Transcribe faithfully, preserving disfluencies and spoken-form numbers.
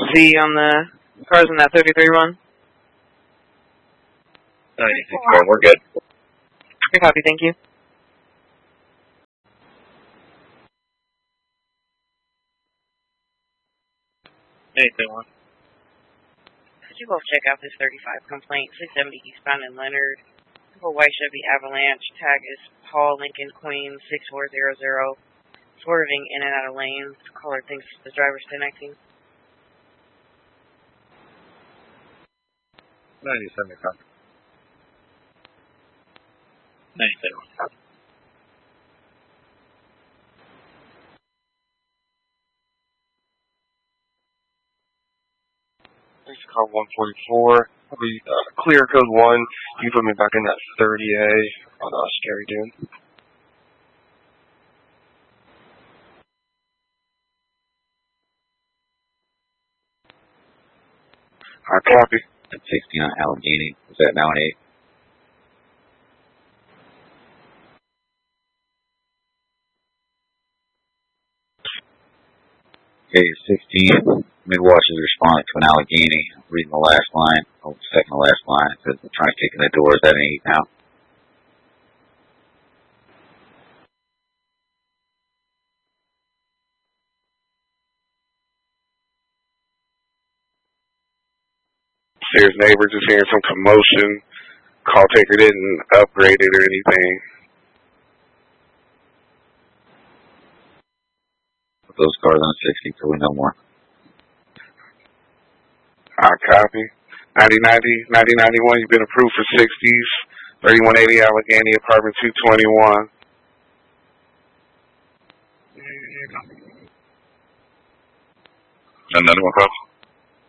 C on the cars in that thirty-three run? ninety-six car, we're good. Good copy, thank you. Anything one. Could you both check out this thirty-five complaint, six seventy eastbound in Leonard? A white Chevy Avalanche, tag is Paul Lincoln Queen, six four zero zero. Swerving in and out of lanes. Caller thinks the driver's connecting. ninety-seven car. ninety-seven. Thanks, car one forty-four. I'll be uh, clear code one. You put me back in that thirty A on uh, Scary Dune. Our copy. At sixteen on Allegheny. Is that now an eight? Okay, sixteen. Midwash is responding to an Allegheny. Reading the last line. Oh, second to last line. It says, trying to kick in the door. Is that an eight now? Sears neighbor just hearing some commotion. Call taker didn't upgrade it or anything. Put those cars on sixty till we know more. I copy. ninety ninety, ninety ninety-one, you've been approved for sixties. thirty-one eighty Allegheny, apartment two twenty-one. Another one, folks.